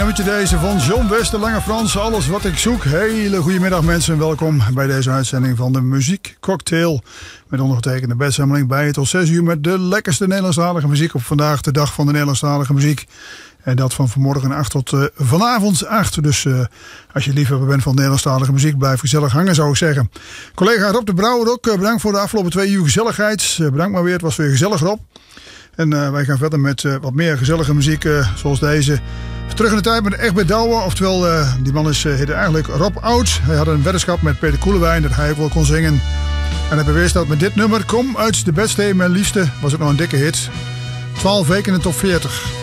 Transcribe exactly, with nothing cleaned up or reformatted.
nummertje deze van John West, de Lange Frans, Alles wat ik zoek. Hele goedemiddag mensen, welkom bij deze uitzending van de Muziek Cocktail. Met ondergetekende bedsammeling bij je tot zes uur met de lekkerste Nederlandstalige muziek op vandaag, de dag van de Nederlandstalige muziek. En dat van vanmorgen acht tot uh, vanavond acht. Dus uh, als je liefhebber bent van Nederlandstalige muziek, blijf gezellig hangen, zou ik zeggen. Collega Rob de Brouwer ook, uh, bedankt voor de afgelopen twee uur gezelligheid. Uh, bedankt maar weer, het was weer gezellig, Rob. En uh, wij gaan verder met uh, wat meer gezellige muziek, uh, zoals deze. Terug in de tijd met Egbert Douwe. Oftewel, uh, die man is, uh, heette eigenlijk Rob Oud. Hij had een weddenschap met Peter Koelewijn dat hij ook wel kon zingen. En hij bewees dat met dit nummer, Kom uit de bedstee mijn liefste, was het nog een dikke hit. twaalf weken in de top veertig.